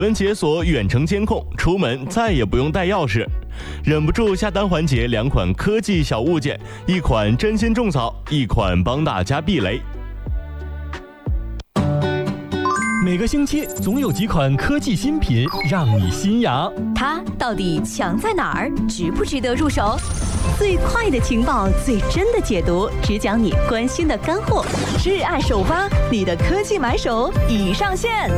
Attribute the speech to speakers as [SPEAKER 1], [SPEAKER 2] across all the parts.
[SPEAKER 1] 能解锁远程监控，出门再也不用带钥匙。忍不住下单环节2款科技小物件，一款真心种草，一款帮大家避雷。
[SPEAKER 2] 每个星期总有几款科技新品让你心痒，
[SPEAKER 3] 它到底强在哪儿？值不值得入手？最快的情报，最真的解读，只讲你关心的干货。挚爱首发，你的科技买手已上线。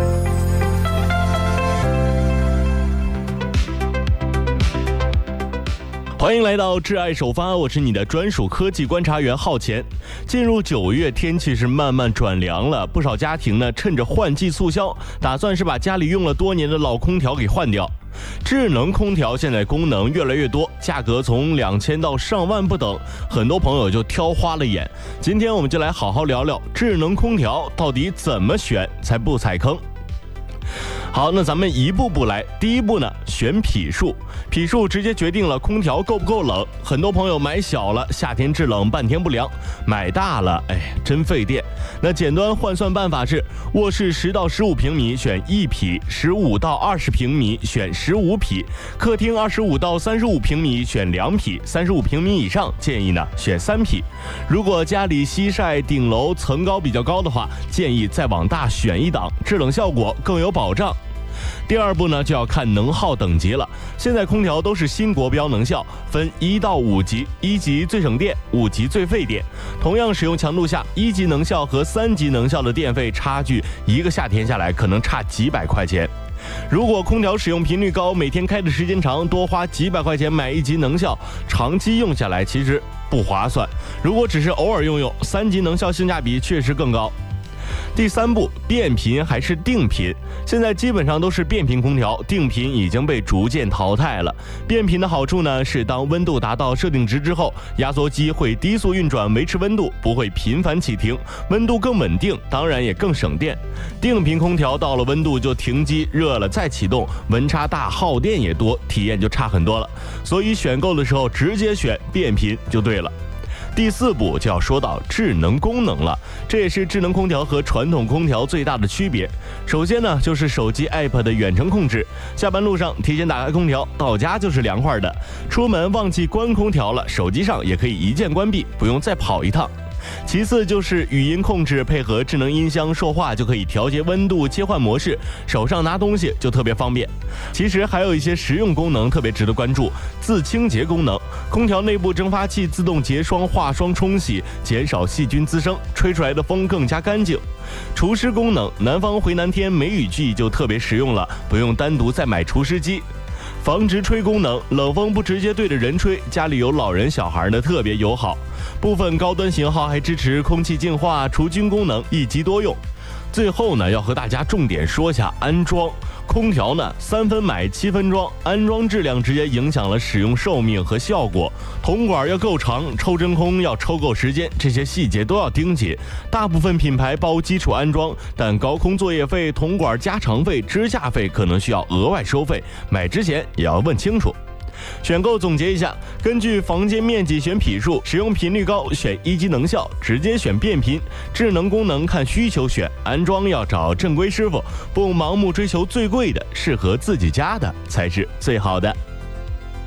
[SPEAKER 1] 欢迎来到挚爱首发，我是你的专属科技观察员浩前。进入9月，天气是慢慢转凉了，不少家庭呢趁着换季促销，打算是把家里用了多年的老空调给换掉。智能空调现在功能越来越多，价格从2000到上万不等，很多朋友就挑花了眼。今天我们就来好好聊聊智能空调到底怎么选才不踩坑。好，那咱们一步步来。第一步呢，选匹数。匹数直接决定了空调够不够冷。很多朋友买小了，夏天制冷半天不凉；买大了，真费电。那简单换算办法是：卧室10到15平米选1匹，15到20平米选15匹，客厅25到35平米选2匹，35平米以上建议呢选3匹。如果家里西晒、顶楼层高比较高的话，建议再往大选一档，制冷效果更有保障。第二步呢，就要看能耗等级了。现在空调都是新国标能效，分1到5级，1级最省电，5级最费电。同样使用强度下，1级能效和3级能效的电费差距，一个夏天下来可能差几百块钱。如果空调使用频率高，每天开的时间长，多花几百块钱买1级能效，长期用下来其实不划算。如果只是偶尔用，3级能效性价比确实更高。第三步，变频还是定频？现在基本上都是变频空调，定频已经被逐渐淘汰了。变频的好处呢，是当温度达到设定值之后，压缩机会低速运转维持温度，不会频繁启停，温度更稳定，当然也更省电。定频空调到了温度就停机，热了再启动，温差大，耗电也多，体验就差很多了。所以选购的时候直接选变频就对了。第四步就要说到智能功能了，这也是智能空调和传统空调最大的区别。首先呢，就是手机 App 的远程控制，下班路上提前打开空调，到家就是凉快的。出门忘记关空调了，手机上也可以一键关闭，不用再跑一趟。其次就是语音控制，配合智能音箱说话就可以调节温度、切换模式，手上拿东西就特别方便。其实还有一些实用功能特别值得关注，自清洁功能，空调内部蒸发器自动结霜、化霜、冲洗，减少细菌滋生，吹出来的风更加干净。除湿功能，南方回南天梅雨季就特别实用了，不用单独再买除湿机。防直吹功能，冷风不直接对着人吹，家里有老人小孩的特别友好。部分高端型号还支持空气净化、除菌功能，一机多用。最后呢，要和大家重点说下安装。空调呢3分买7分装，安装质量直接影响了使用寿命和效果。铜管要够长，抽真空要抽够时间，这些细节都要盯紧。大部分品牌包基础安装，但高空作业费、铜管加长费、支架费可能需要额外收费，买之前也要问清楚。选购总结一下，根据房间面积选匹数，使用频率高选1级能效，直接选变频，智能功能看需求选，安装要找正规师傅，不盲目追求最贵的，适合自己家的才是最好的。